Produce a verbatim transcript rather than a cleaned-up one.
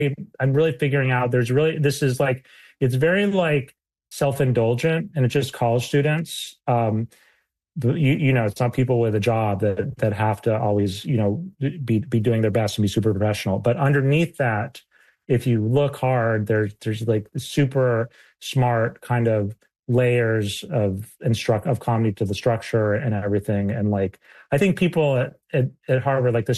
I'm really figuring out there's really, this is like, it's very like self-indulgent and it's just college students. Um, you, you know, it's not people with a job that, that have to always, you know, be, be doing their best and be super professional. But underneath that, if you look hard, there's, there's like super smart kind of layers of instruct of comedy to the structure and everything. And like, I think people at, at, at Harvard, like this